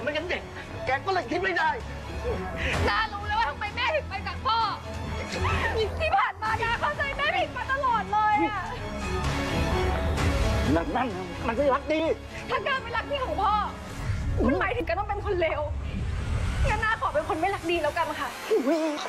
มันยังเด็กแกก็เลยคิดไม่ได้น้ารู้แล้วว่าทำไมแม่ถึงไปจากพ่อที่ผ่านมาน้าเข้าใจแม่ผิดมาตลอดเลยอะนั่นมันไม่รักดีถ้าการไม่รักดีของพ่อมันหมายถึงการต้องเป็นคนเลวงั้นน้าขอเป็นคนไม่รักดีแล้วกันค่ะ